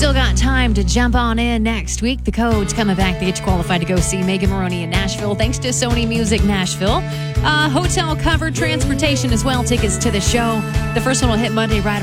still got time to jump on in next week. The Code's coming back to get you qualified to go see Megan Moroney in Nashville. Thanks to Sony Music Nashville. Hotel covered, transportation as well, tickets to the show. The first one will hit Monday right